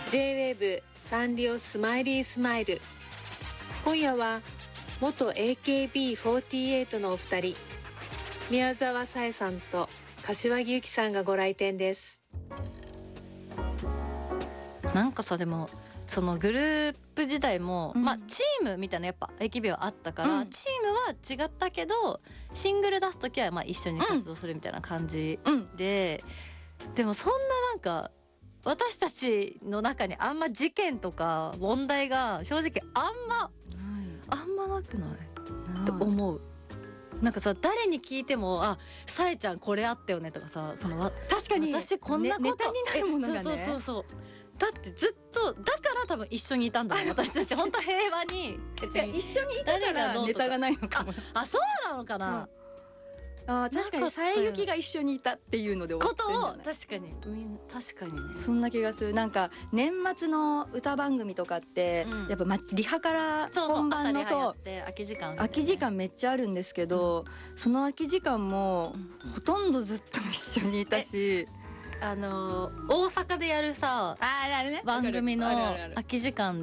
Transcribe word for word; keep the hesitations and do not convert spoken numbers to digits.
ジェイウェーブ サンリオスマイリースマイル。今夜は元 エーケービーフォーティーエイト のお二人、宮沢さえさんと柏木由紀さんがご来店です。 なんかさ、でもそのグループ時代も、うん、まあチームみたいなやっぱ エーケービー はあったから、うん、チームは違ったけどシングル出す時はまあ一緒に活動するみたいな感じで、うん、でもそんななんか私たちの中にあんま事件とか問題が正直あんま、あんまなくないと思う。なんかさ、誰に聞いてもあ、さえちゃんこれあったよねとかさ、その確かに私こんなこと、ね、ネタになるものがね、そうそうそうそう、だってずっとだから多分一緒にいたんだもん私たち。本当平和に別に一緒にいたからネタがないのかも。 あ、あ、そうなのかな、 うん、あ、確かにさえゆきが一緒にいたっていうので終わってるんじゃないことを確かに確かにね、 そんな気がする。なんか年末の歌番組とかって、うん、やっぱ、ま、リハから本番のそう空き時間、ね、 空き時間めっちゃあるんですけど、うん、その空き時間も、うん、ほとんどずっと一緒にいたし、 あの大阪でやるさ、 ああれね、 番組の空き時間